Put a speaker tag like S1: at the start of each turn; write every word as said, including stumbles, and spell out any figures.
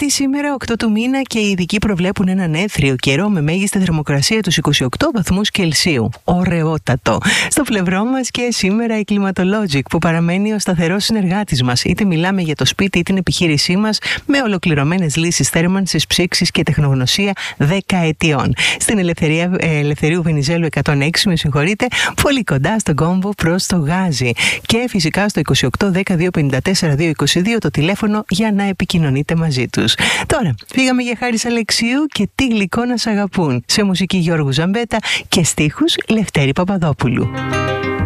S1: Τρίτη σήμερα, οκτώ του μήνα, και οι ειδικοί προβλέπουν έναν έθριο καιρό με μέγιστη θερμοκρασία τους είκοσι οκτώ βαθμούς Κελσίου. Ωραιότατο. Στο πλευρό μας και σήμερα η Climatologic, που παραμένει ο σταθερός συνεργάτης μας. Είτε μιλάμε για το σπίτι ή την επιχείρησή μας, με ολοκληρωμένες λύσεις θέρμανσης, ψήξης και τεχνογνωσία δεκαετιών. Στην Ελευθερία, ε, Ελευθερίου Βενιζέλου εκατόν έξι, με συγχωρείτε, πολύ κοντά στον κόμβο προς το Γάζι. Και φυσικά στο είκοσι οκτώ δέκα διακόσια πενήντα τέσσερα διακόσια είκοσι δύο το τηλέφωνο για να επικοινωνείτε μαζί τους. Τώρα, φύγαμε για Χάρης Αλεξίου και τι γλυκό να σ' αγαπούν. Σε μουσική Γιώργου Ζαμπέτα και στίχους Λευτέρη Παπαδόπουλου.